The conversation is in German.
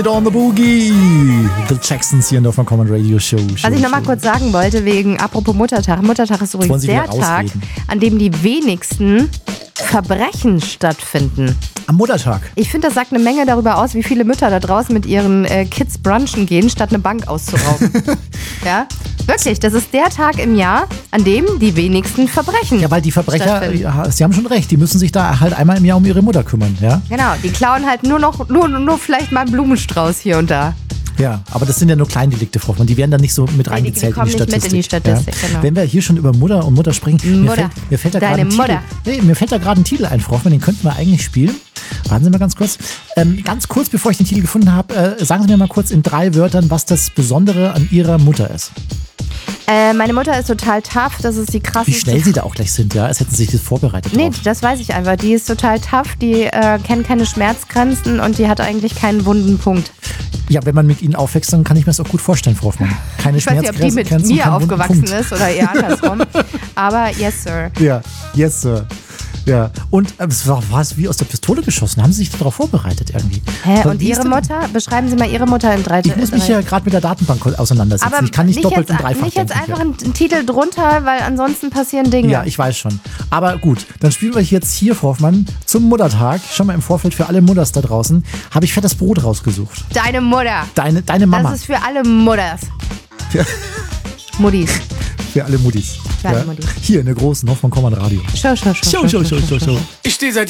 On the Boogie. The Jacksons hier in der von Common Radio Show. Was ich nochmal kurz sagen wollte, wegen apropos Muttertag. Muttertag ist übrigens der Tag, an dem die wenigsten Verbrechen stattfinden. Am Muttertag. Ich finde, das sagt eine Menge darüber aus, wie viele Mütter da draußen mit ihren Kids brunchen gehen, statt eine Bank auszurauben. Ja? Wirklich, das ist der Tag im Jahr, an dem die wenigsten Verbrechen. Ja, weil die Verbrecher, ja, sie haben schon recht, die müssen sich da halt einmal im Jahr um ihre Mutter kümmern. Ja? Genau, die klauen halt nur vielleicht mal einen Blumenstrauß hier und da. Ja, aber das sind ja nur Kleindelikte, Frau Hoffmann. Die werden dann nicht so mit reingezählt in die Statistik. Nicht mit in die Statistik, ja. Genau. Wenn wir hier schon über Mutter und Mutter sprechen, mir fällt da gerade ein Titel ein, Frau Hoffmann, den könnten wir eigentlich spielen. Warten Sie mal ganz kurz. Ganz kurz, bevor ich den Titel gefunden habe, sagen Sie mir mal kurz in 3 Wörtern, was das Besondere an Ihrer Mutter ist. Meine Mutter ist total tough, das ist die krasseste. Wie schnell Sie da auch gleich sind, ja, als hätten Sie sich das vorbereitet. Nee, das weiß ich einfach. Die ist total tough, die kennt keine Schmerzgrenzen und die hat eigentlich keinen wunden Punkt. Ja, wenn man mit Ihnen aufwächst, dann kann ich mir das auch gut vorstellen, Frau Hoffmann. Keine Schmerzgrenzen. Ich weiß nicht, ob die mit mir aufgewachsen ist oder eher andersrum. Aber yes, sir. Ja, yes, sir. Ja, und es war es wie aus der Pistole geschossen. Haben Sie sich darauf vorbereitet irgendwie? Hä, und Ihre Mutter? Beschreiben Sie mal Ihre Mutter in 3 Ich muss mich ja gerade mit der Datenbank auseinandersetzen. Aber ich kann nicht doppelt und dreifach nicht jetzt einfach einen Titel drunter, weil ansonsten passieren Dinge. Ja, ich weiß schon. Aber gut, dann spielen wir jetzt hier, Frau Hoffmann, zum Muttertag. Schon mal im Vorfeld für alle Mutters da draußen. Habe ich fettes Brot rausgesucht. Deine Mutter. Deine Mama. Das ist für alle Mutters. Ja. Muttis. Für alle Muttis. Für alle Muttis. Hier in der großen Hoffmann Kommand Radio. Show. Show. Ich stehe seit